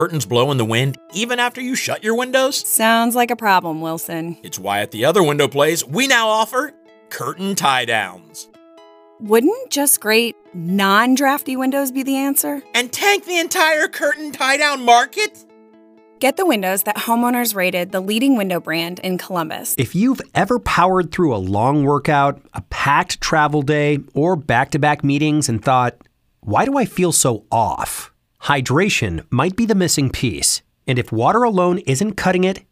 Curtains blow in the wind even after you shut your windows? Sounds like a problem, Wilson. It's why at the other window place, we now offer curtain tie-downs. Wouldn't just great, non-drafty windows be the answer? And tank the entire curtain tie-down market? Get the windows that homeowners rated the leading window brand in Columbus. If you've ever powered through a long workout, a packed travel day, or back-to-back meetings and thought, why do I feel so off? Hydration might be the missing piece. And if water alone isn't cutting it,